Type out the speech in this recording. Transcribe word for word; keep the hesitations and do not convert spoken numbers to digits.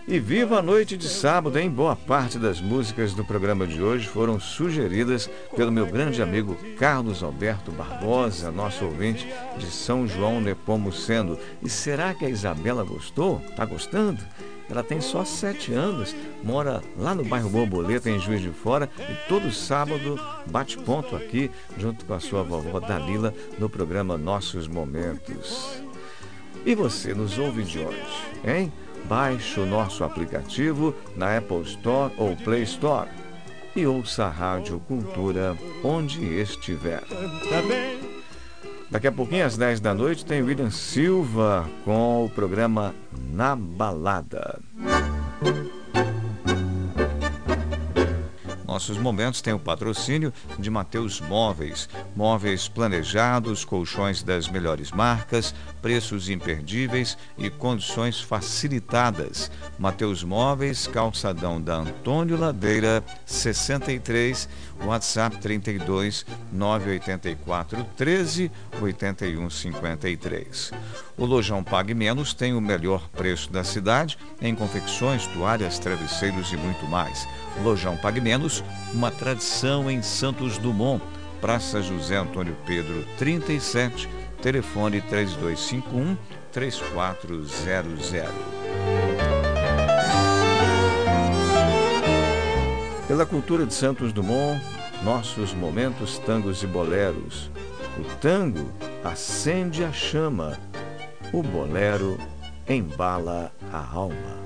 E viva a noite de sábado, hein? Boa parte das músicas do programa de hoje foram sugeridas pelo meu grande amigo Carlos Alberto Barbosa, nosso ouvinte de São João Nepomuceno. E será que a Isabela gostou? Tá gostando? Ela tem só sete anos, mora lá no bairro Borboleta, em Juiz de Fora, e todo sábado bate ponto aqui, junto com a sua vovó Dalila, no programa Nossos Momentos. E você nos ouve de onde, hein? Baixe o nosso aplicativo na Apple Store ou Play Store e ouça a Rádio Cultura onde estiver. Daqui a pouquinho, às dez da noite, tem William Silva com o programa Na Balada. Nossos momentos têm o patrocínio de Mateus Móveis. Móveis planejados, colchões das melhores marcas, preços imperdíveis e condições facilitadas. Mateus Móveis, calçadão da Antônio Ladeira, sessenta e três, WhatsApp trinta e dois, nove oito quatro, treze, oito um cinco três. O Lojão Pague Menos tem o melhor preço da cidade em confecções, toalhas, travesseiros e muito mais. Lojão Pague Menos, uma tradição em Santos Dumont, Praça José Antônio Pedro trinta e sete, telefone três dois cinco um, três quatro zero zero. Pela cultura de Santos Dumont, nossos momentos tangos e boleros. O tango acende a chama, o bolero embala a alma.